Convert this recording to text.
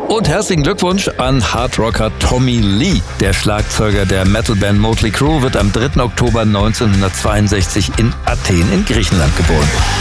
Und herzlichen Glückwunsch an Hardrocker Tommy Lee. Der Schlagzeuger der Metalband Motley Crue wird am 3. Oktober 1962 in Athen in Griechenland geboren.